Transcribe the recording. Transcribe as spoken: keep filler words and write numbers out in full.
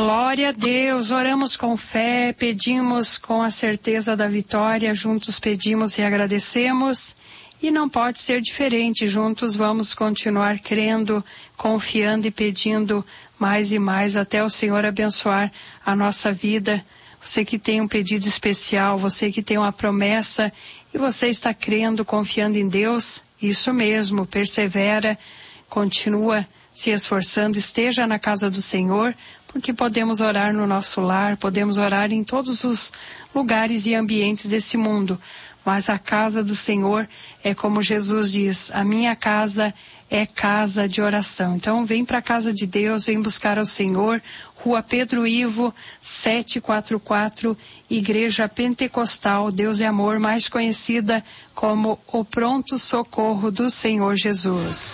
Glória a Deus, oramos com fé, pedimos com a certeza da vitória, juntos pedimos e agradecemos, e não pode ser diferente, juntos vamos continuar crendo, confiando e pedindo mais e mais até o Senhor abençoar a nossa vida. Você que tem um pedido especial, você que tem uma promessa e você está crendo, confiando em Deus, isso mesmo, persevera, continua se esforçando, esteja na casa do Senhor, porque podemos orar no nosso lar, podemos orar em todos os lugares e ambientes desse mundo, mas a casa do Senhor é como Jesus diz, a minha casa é casa de oração. Então vem para a casa de Deus, vem buscar ao Senhor, Rua Pedro Ivo, setecentos e quarenta e quatro, Igreja Pentecostal Deus é Amor, mais conhecida como o Pronto Socorro do Senhor Jesus.